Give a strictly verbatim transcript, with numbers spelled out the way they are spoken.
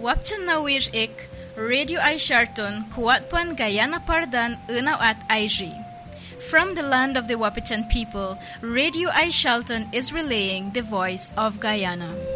Wapchan na wir ik, Radio ay Sharton, Kuatpan Guyana Pardan, Unaw at I G. From the land of the Wapichan people, Radio ay Sharton is relaying the voice of Guyana.